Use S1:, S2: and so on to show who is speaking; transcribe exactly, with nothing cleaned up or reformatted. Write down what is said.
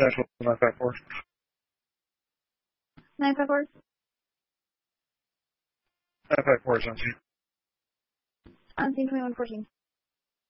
S1: Central nine five four.
S2: nine five four?
S1: nine five four is on scene.
S2: On scene twenty-one fourteen.